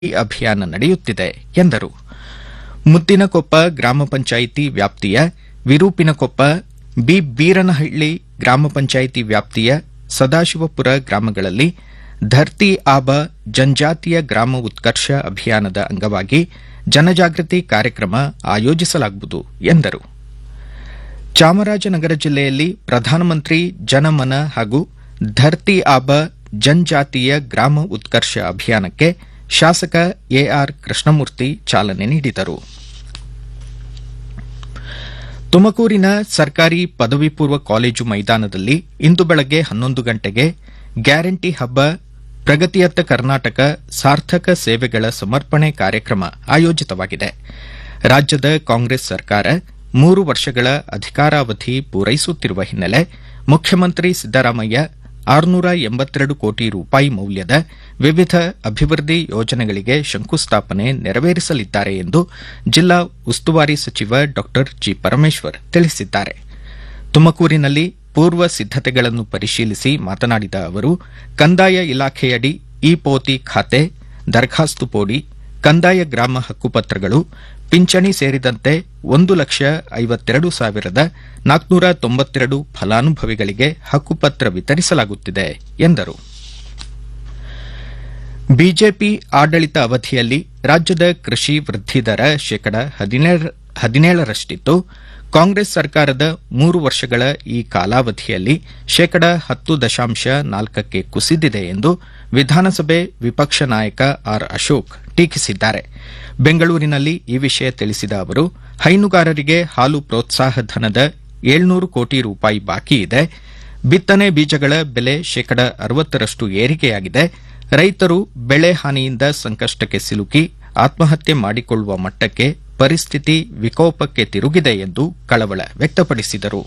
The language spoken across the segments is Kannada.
ಅಭಿಯಾನ ನಡೆಯುತ್ತಿದೆ ಎಂದರು. ಮುದ್ದಿನಕೊಪ್ಪ ಗ್ರಾಮ ಪಂಚಾಯಿತಿ ವ್ಯಾಪ್ತಿಯ ವಿರೂಪಿನಕೊಪ್ಪ, ಬಿ ಬೀರನಹಳ್ಳಿ ಗ್ರಾಮ ಪಂಚಾಯಿತಿ ವ್ಯಾಪ್ತಿಯ ಸದಾಶಿವಪುರ ಗ್ರಾಮಗಳಲ್ಲಿ ಧರ್ತಿ ಆಬ ಜನಜಾತಿಯ ಗ್ರಾಮ ಉತ್ಕರ್ಷ ಅಭಿಯಾನದ ಅಂಗವಾಗಿ ಜನಜಾಗೃತಿ ಕಾರ್ಯಕ್ರಮ ಆಯೋಜಿಸಲಾಗುವುದು ಎಂದರು. ಚಾಮರಾಜನಗರ ಜಿಲ್ಲೆಯಲ್ಲಿ ಪ್ರಧಾನಮಂತ್ರಿ ಜನಮನ ಹಾಗೂ ಧರ್ತಿ ಆಬ ಜನಜಾತಿಯ ಗ್ರಾಮ ಉತ್ಕರ್ಷ ಅಭಿಯಾನಕ್ಕೆ ಶಾಸಕ ಎಆರ್ ಕೃಷ್ಣಮೂರ್ತಿ ಚಾಲನೆ ನೀಡಿದರು. ತುಮಕೂರಿನ ಸರ್ಕಾರಿ ಪದವಿ ಪೂರ್ವ ಕಾಲೇಜು ಮೈದಾನದಲ್ಲಿ ಇಂದು ಬೆಳಗ್ಗೆ 11 ಗಂಟೆಗೆ ಗ್ಯಾರಂಟಿ ಹಬ್ಬ ಪ್ರಗತಿಯತ್ತ ಕರ್ನಾಟಕ ಸಾರ್ಥಕ ಸೇವೆಗಳ ಸಮರ್ಪಣೆ ಕಾರ್ಯಕ್ರಮ ಆಯೋಜಿತವಾಗಿದೆ. ರಾಜ್ಯದ ಕಾಂಗ್ರೆಸ್ ಸರ್ಕಾರ 3 ವರ್ಷಗಳ ಅಧಿಕಾರಾವಧಿ ಪೂರೈಸುತ್ತಿರುವ ಹಿನ್ನೆಲೆ ಮುಖ್ಯಮಂತ್ರಿ ಸಿದ್ದರಾಮಯ್ಯ 682 ಕೋಟಿ ರೂಪಾಯಿ ಮೌಲ್ಯದ ವಿವಿಧ ಅಭಿವೃದ್ಧಿ ಯೋಜನೆಗಳಿಗೆ ಶಂಕುಸ್ಥಾಪನೆ ನೆರವೇರಿಸಲಿದ್ದಾರೆ ಎಂದು ಜಿಲ್ಲಾ ಉಸ್ತುವಾರಿ ಸಚಿವ ಡಾ ಜಿ ಪರಮೇಶ್ವರ್ ತಿಳಿಸಿದ್ದಾರೆ. ತುಮಕೂರಿನಲ್ಲಿ ಪೂರ್ವ ಸಿದ್ದತೆಗಳನ್ನು ಪರಿಶೀಲಿಸಿ ಮಾತನಾಡಿದ ಅವರು, ಕಂದಾಯ ಇಲಾಖೆಯಡಿ ಇ ಪೋತಿ ಖಾತೆ, ದರಖಾಸ್ತು ಪೋಡಿ, ಕಂದಾಯ ಗ್ರಾಮ ಹಕ್ಕುಪತ್ರಗಳು, ಪಿಂಚಣಿ ಸೇರಿದಂತೆ 1,52,492 ಫಲಾನುಭವಿಗಳಿಗೆ ಹಕ್ಕುಪತ್ರ ವಿತರಿಸಲಾಗುತ್ತಿದೆ ಎಂದರು. ಬಿಜೆಪಿ ಆಡಳಿತ ಅವಧಿಯಲ್ಲಿ ರಾಜ್ಯದ ಕೃಷಿ ವೃದ್ಧಿ ದರ ಶೇಕಡ 17ರಷ್ಟಿತ್ತು. ಕಾಂಗ್ರೆಸ್ ಸರ್ಕಾರದ 3 ವರ್ಷಗಳ ಈ ಕಾಲಾವಧಿಯಲ್ಲಿ ಶೇಕಡ 10.4ಕ್ಕೆ ಕುಸಿದಿದೆ ಎಂದು ವಿಧಾನಸಭೆ ವಿಪಕ್ಷ ನಾಯಕ ಆರ್ ಅಶೋಕ್ ಟೀಕಿಸಿದ್ದಾರೆ. ಬೆಂಗಳೂರಿನಲ್ಲಿ ಈ ವಿಷಯ ತಿಳಿಸಿದ ಅವರು, ಹೈನುಗಾರರಿಗೆ ಹಾಲು ಪ್ರೋತ್ಸಾಹ ಧನದ 700 ಕೋಟಿ ರೂಪಾಯಿ ಬಾಕಿ ಇದೆ. ಬಿತ್ತನೆ ಬೀಜಗಳ ಬೆಲೆ ಶೇಕಡ 60ರಷ್ಟು ಏರಿಕೆಯಾಗಿದೆ. ರೈತರು ಬೆಳೆ ಹಾನಿಯಿಂದ ಸಂಕಷ್ಟಕ್ಕೆ ಸಿಲುಕಿ ಆತ್ಮಹತ್ಯೆ ಮಾಡಿಕೊಳ್ಳುವ ಮಟ್ಟಕ್ಕೆ ಪರಿಸ್ಥಿತಿ ವಿಕೋಪಕ್ಕೆ ತಿರುಗಿದೆ ಎಂದು ಕಳವಳ ವ್ಯಕ್ತಪಡಿಸಿದರು.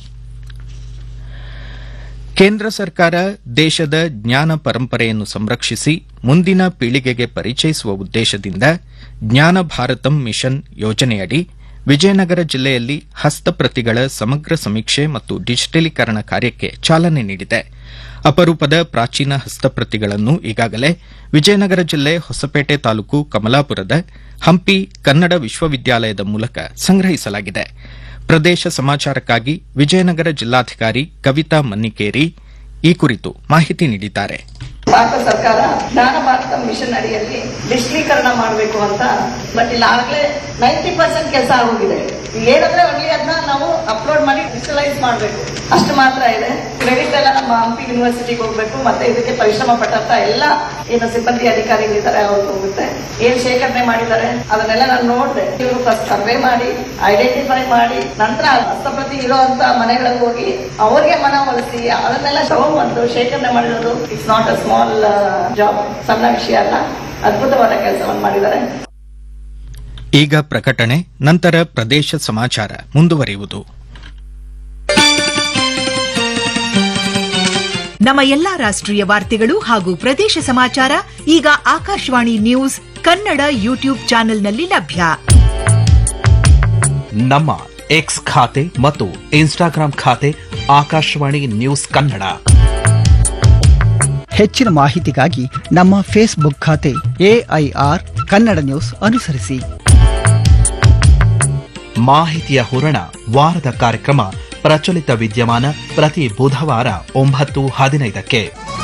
ಕೇಂದ್ರ ಸರ್ಕಾರ ದೇಶದ ಜ್ಞಾನ ಪರಂಪರೆಯನ್ನು ಸಂರಕ್ಷಿಸಿ ಮುಂದಿನ ಪೀಳಿಗೆಗೆ ಪರಿಚಯಿಸುವ ಉದ್ದೇಶದಿಂದ ಜ್ಞಾನ ಭಾರತಂ ಮಿಷನ್ ಯೋಜನೆಯಡಿ ವಿಜಯನಗರ ಜಿಲ್ಲೆಯಲ್ಲಿ ಹಸ್ತಪ್ರತಿಗಳ ಸಮಗ್ರ ಸಮೀಕ್ಷೆ ಮತ್ತು ಡಿಜಿಟಲೀಕರಣ ಕಾರ್ಯಕ್ಕೆ ಚಾಲನೆ ನೀಡಿದೆ. ಅಪರೂಪದ ಪ್ರಾಚೀನ ಹಸ್ತಪ್ರತಿಗಳನ್ನು ಈಗಾಗಲೇ ವಿಜಯನಗರ ಜಿಲ್ಲೆ ಹೊಸಪೇಟೆ ತಾಲೂಕು ಕಮಲಾಪುರದ ಹಂಪಿ ಕನ್ನಡ ವಿಶ್ವವಿದ್ಯಾಲಯದ ಮೂಲಕ ಸಂಗ್ರಹಿಸಲಾಗಿದೆ. ಪ್ರದೇಶ ಸಮಾಚಾರಕ್ಕಾಗಿ ವಿಜಯನಗರ ಜಿಲ್ಲಾಧಿಕಾರಿ ಕವಿತಾ ಮನ್ನಿಕೇರಿ ಈ ಕುರಿತು ಮಾಹಿತಿ ನೀಡಿದ್ದಾರೆ. ಭಾರತ ಸರ್ಕಾರ ಜ್ಞಾನ ಭಾರತ ಮಿಷನ್ ಅಡಿಯಲ್ಲಿ ಡಿಜಿಟಲೀಕರಣ ಮಾಡಬೇಕು ಅಂತ, ಬಟ್ ಇಲ್ಲಿ ಆಗಲೇ 90% ಕೆಲಸ ಆಗೋಗಿದೆ. ಏನಂದ್ರೆ ಒಳ್ಳೆ ಅದನ್ನ ನಾವು ಅಪ್ಲೋಡ್ ಮಾಡಿ ಡಿಜಿಟಲೈಸ್ ಮಾಡಬೇಕು, ಅಷ್ಟು ಮಾತ್ರ ಇದೆ. ಕ್ರೆಡಿಟ್ ಎಲ್ಲ ನಮ್ಮ ಹಂಪಿ ಯೂನಿವರ್ಸಿಟಿಗೆ ಹೋಗ್ಬೇಕು. ಮತ್ತೆ ಇದಕ್ಕೆ ಪರಿಶ್ರಮ ಪಟ್ಟಂತ ಎಲ್ಲ ಏನು ಸಿಬ್ಬಂದಿ ಅಧಿಕಾರಿಗಳಿದ್ದಾರೆ ಅವ್ರಿಗೆ ಹೋಗುತ್ತೆ. ಏನ್ ಶೇಖರಣೆ ಮಾಡಿದ್ದಾರೆ ಅದನ್ನೆಲ್ಲ ನಾನು ನೋಡಿದೆ. ಇವರು ಫಸ್ಟ್ ಸರ್ವೆ ಮಾಡಿ ಐಡೆಂಟಿಫೈ ಮಾಡಿ ನಂತರ ಹಸ್ತಪ್ರತಿ ಇರುವಂತ ಮನೆಗಳಿಗೆ ಹೋಗಿ ಅವ್ರಿಗೆ ಮನವೊಲಿಸಿ ಅದನ್ನೆಲ್ಲ ತಗೊಂಡ್ಬಂದು ಶೇಖರಣೆ ಮಾಡಿರೋದು it's not a small job, ಸಣ್ಣ ವಿಷಯ ಅಲ್ಲ. ಅದ್ಭುತವಾದ ಕೆಲಸವನ್ನು ಮಾಡಿದ್ದಾರೆ. ಈಗ ಪ್ರಕಟಣೆ, ನಂತರ ಪ್ರದೇಶ ಸಮಾಚಾರ ಮುಂದುವರಿಯುವುದು. ನಮ್ಮ ಎಲ್ಲಾ ರಾಷ್ಟ್ರೀಯ ವಾರ್ತೆಗಳು ಹಾಗೂ ಪ್ರದೇಶ ಸಮಾಚಾರ ಈಗ ಆಕಾಶವಾಣಿ ನ್ಯೂಸ್ ಕನ್ನಡ ಯೂಟ್ಯೂಬ್ ಚಾನೆಲ್ನಲ್ಲಿ ಲಭ್ಯ. ನಮ್ಮ ಎಕ್ಸ್ ಖಾತೆ ಮತ್ತು ಇನ್ಸ್ಟಾಗ್ರಾಂ ಖಾತೆ ಆಕಾಶವಾಣಿ ನ್ಯೂಸ್ ಕನ್ನಡ. ಹೆಚ್ಚಿನ ಮಾಹಿತಿಗಾಗಿ ನಮ್ಮ ಫೇಸ್ಬುಕ್ ಖಾತೆ ಎಐಆರ್ ಕನ್ನಡ ನ್ಯೂಸ್ ಅನುಸರಿಸಿ. ಮಾಹಿತಿಯ ಹೂರಣ ವಾರದ ಕಾರ್ಯಕ್ರಮ ಪ್ರಚಲಿತ ವಿದ್ಯಮಾನ ಪ್ರತಿ ಬುಧವಾರ 9:15ಕ್ಕೆ.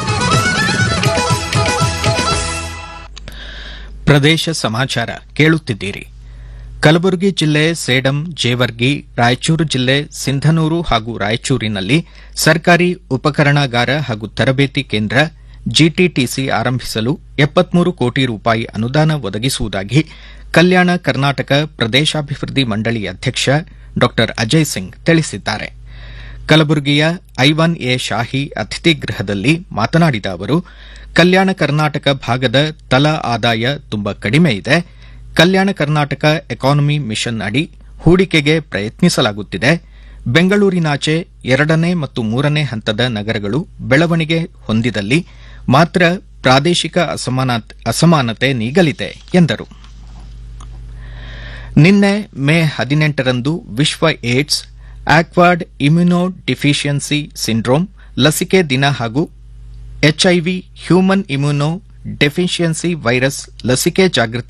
ಪ್ರದೇಶ ಸಮಾಚಾರ ಕೇಳುತ್ತಿದ್ದೀರಿ. ಕಲಬುರಗಿ ಜಿಲ್ಲೆ ಸೇಡಂ, ಜೇವರ್ಗಿ, ರಾಯಚೂರು ಜಿಲ್ಲೆ ಸಿಂಧನೂರು ಹಾಗೂ ರಾಯಚೂರಿನಲ್ಲಿ ಸರ್ಕಾರಿ ಉಪಕರಣಾಗಾರ ಹಾಗೂ ತರಬೇತಿ ಕೇಂದ್ರ ಜಿಟಿಟಿಸಿ ಆರಂಭಿಸಲು 73 ಕೋಟಿ ರೂಪಾಯಿ ಅನುದಾನ ಒದಗಿಸುವುದಾಗಿ ಕಲ್ಯಾಣ ಕರ್ನಾಟಕ ಪ್ರದೇಶಾಭಿವೃದ್ಧಿ ಮಂಡಳಿ ಅಧ್ಯಕ್ಷ ಡಾ ಅಜಯ್ ಸಿಂಗ್ ತಿಳಿಸಿದ್ದಾರೆ. ಕಲಬುರಗಿಯ ಐವಾನ್ ಎ ಶಾಹಿ ಅತಿಥಿ ಗೃಹದಲ್ಲಿ ಮಾತನಾಡಿದ ಅವರು, ಕಲ್ಯಾಣ ಕರ್ನಾಟಕ ಭಾಗದ ತಲಾ ಆದಾಯ ತುಂಬಾ ಕಡಿಮೆ ಇದೆ. ಕಲ್ಯಾಣ ಕರ್ನಾಟಕ ಎಕಾನಮಿ ಮಿಷನ್ ಅಡಿ ಹೂಡಿಕೆಗೆ ಪ್ರಯತ್ನಿಸಲಾಗುತ್ತಿದೆ. ಬೆಂಗಳೂರಿನಾಚೆ 2ನೇ ಮತ್ತು 3ನೇ ಹಂತದ ನಗರಗಳು ಬೆಳವಣಿಗೆ ಹೊಂದಿದಲ್ಲಿ ಮಾತ್ರ ಪ್ರಾದೇಶಿಕ ಅಸಮಾನತೆ ನೀಗಲಿದೆ ಎಂದರು. ನಿನ್ನೆ ಮೇ 18ರಂದು ವಿಶ್ವ AIDS, awkward immuno deficiency syndrome ಲಸಿಕೆ ದಿನ ಹಾಗೂ HIV human immuno deficiency virus ಲಸಿಕೆ ಜಾಗೃತಿ